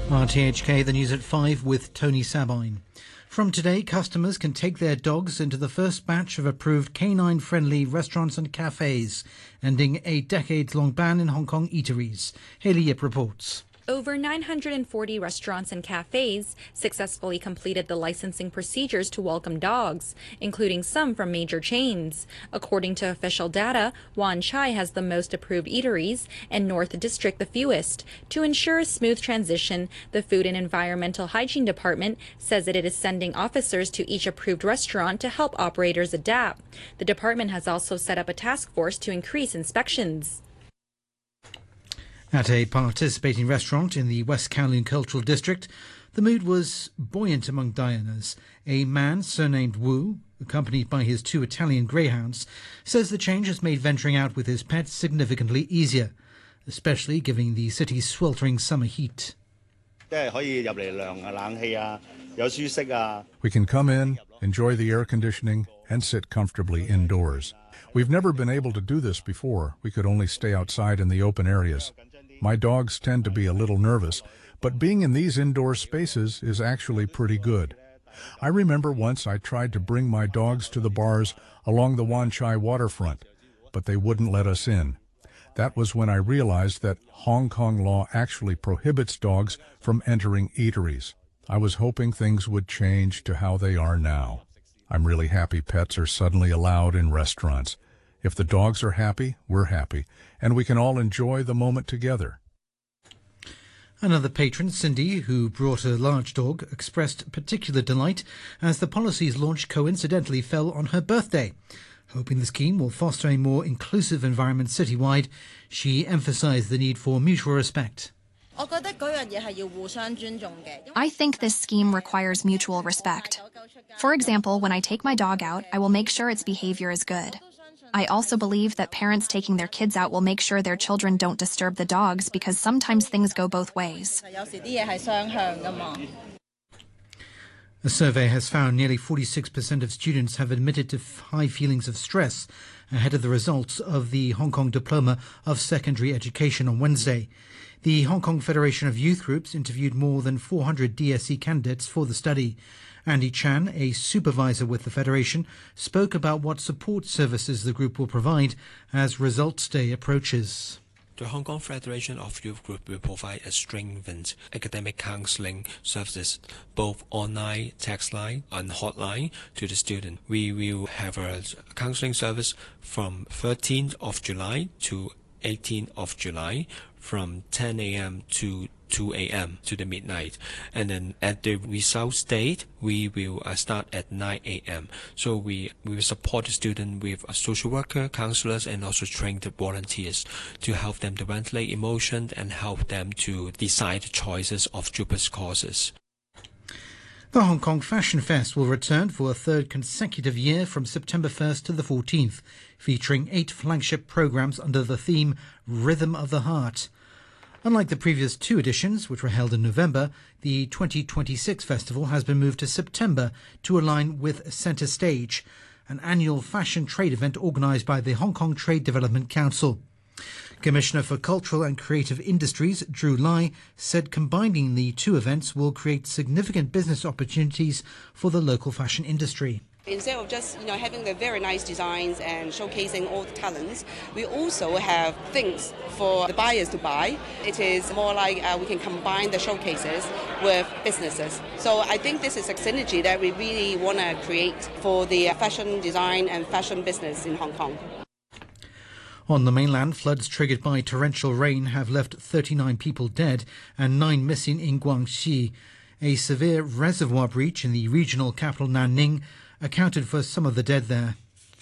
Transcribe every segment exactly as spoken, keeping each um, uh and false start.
R T H K, the news at five with Tony Sabine. From today, customers can take their dogs into the first batch of approved canine-friendly restaurants and cafes, ending a decades-long ban in Hong Kong eateries. Hayley Yip reports. Over nine hundred forty restaurants and cafes successfully completed the licensing procedures to welcome dogs, including some from major chains. According to official data, Wan Chai has the most approved eateries and North District the fewest. To ensure a smooth transition, the Food and Environmental Hygiene Department says that it is sending officers to each approved restaurant to help operators adapt. The department has also set up a task force to increase inspections. At a participating restaurant in the West Kowloon Cultural District, the mood was buoyant among diners. A man surnamed Wu, accompanied by his two Italian greyhounds, says the change has made venturing out with his pets significantly easier, especially given the city's sweltering summer heat. We can come in, enjoy the air conditioning, and sit comfortably indoors. We've never been able to do this before. We could only stay outside in the open areas. My dogs tend to be a little nervous, but being in these indoor spaces is actually pretty good. I remember once I tried to bring my dogs to the bars along the Wan Chai waterfront, but they wouldn't let us in. That was when I realized that Hong Kong law actually prohibits dogs from entering eateries. I was hoping things would change to how they are now. I'm really happy pets are suddenly allowed in restaurants. If the dogs are happy, we're happy, and we can all enjoy the moment together. Another patron, Cindy, who brought a large dog, expressed particular delight as the policy's launch coincidentally fell on her birthday. Hoping the scheme will foster a more inclusive environment citywide, she emphasised the need for mutual respect. I think this scheme requires mutual respect. For example, when I take my dog out, I will make sure its behavior is good. I also believe that parents taking their kids out will make sure their children don't disturb the dogs because sometimes things go both ways. A survey has found nearly forty-six percent of students have admitted to high feelings of stress ahead of the results of the Hong Kong Diploma of Secondary Education on Wednesday. The Hong Kong Federation of Youth Groups interviewed more than four hundred D S E candidates for the study. Andy Chan, a supervisor with the Federation, spoke about what support services the group will provide as Results Day approaches. The Hong Kong Federation of Youth Group will provide a strengthened academic counselling services, both online, text line, and hotline to the student. We will have a counselling service from thirteenth of July to eighteenth of July, from ten a m to two a m to the midnight, and then at the results date we will uh, start at nine a m So we, we will support the student with a social worker, counselors, and also trained volunteers to help them to ventilate emotion and help them to decide the choices of JUPAS courses. The Hong Kong Fashion Fest will return for a third consecutive year from September first to the fourteenth, featuring eight flagship programs under the theme Rhythm of the Heart. Unlike the previous two editions, which were held in November, the twenty twenty-six festival has been moved to September to align with Centre Stage, an annual fashion trade event organised by the Hong Kong Trade Development Council. Commissioner for Cultural and Creative Industries, Drew Lai, said combining the two events will create significant business opportunities for the local fashion industry. Instead of just you know having the very nice designs and showcasing all the talents, we also have things for the buyers to buy. It is more like uh, we can combine the showcases with businesses. So I think this is a synergy that we really want to create for the fashion design and fashion business in Hong Kong. On the mainland, floods triggered by torrential rain have left thirty-nine people dead and nine missing in Guangxi. A severe reservoir breach in the regional capital Nanning accounted for some of the dead there.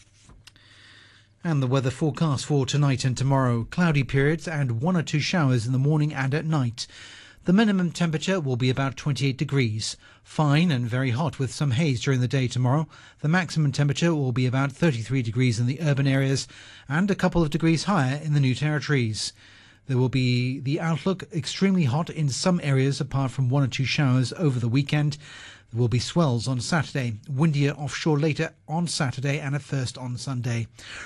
And the weather forecast for tonight and tomorrow: cloudy periods and one or two showers in the morning and at night. The minimum temperature will be about twenty-eight degrees. Fine and very hot with some haze during the day tomorrow. The maximum temperature will be about thirty-three degrees in the urban areas and a couple of degrees higher in the New Territories. There will be the outlook extremely hot in some areas apart from one or two showers over the weekend. There will be swells on Saturday, windier offshore later on Saturday and at first on Sunday.